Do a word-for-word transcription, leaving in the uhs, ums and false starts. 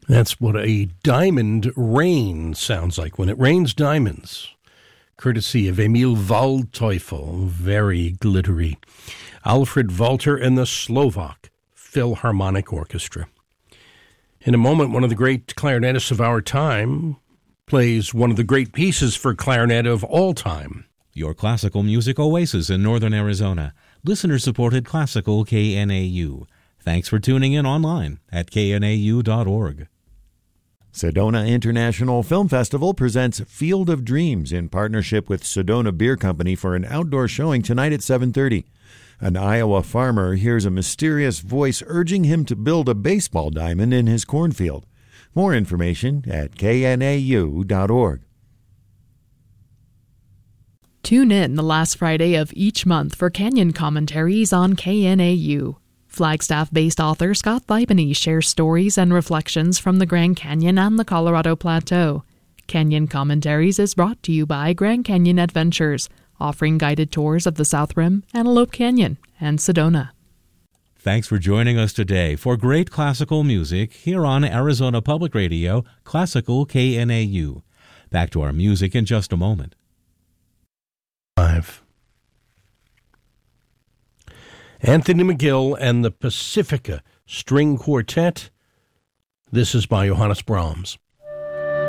That's what a diamond rain sounds like when it rains diamonds. Courtesy of Emil Waldteufel, very glittery. Alfred Walter and the Slovak Philharmonic Orchestra. In a moment, one of the great clarinetists of our time plays one of the great pieces for clarinet of all time. Your classical music oasis in northern Arizona. Listener-supported classical K N A U. Thanks for tuning in online at K N A U dot org. Sedona International Film Festival presents Field of Dreams in partnership with Sedona Beer Company for an outdoor showing tonight at seven thirty. An Iowa farmer hears a mysterious voice urging him to build a baseball diamond in his cornfield. More information at K N A U dot org. Tune in the last Friday of each month for Canyon commentaries on K N A U. Flagstaff-based author Scott Thibany shares stories and reflections from the Grand Canyon and the Colorado Plateau. Canyon Commentaries is brought to you by Grand Canyon Adventures, offering guided tours of the South Rim, Antelope Canyon, and Sedona. Thanks for joining us today for great classical music here on Arizona Public Radio, Classical K N A U. Back to our music in just a moment. Five. Anthony McGill and the Pacifica String Quartet. This is by Johannes Brahms.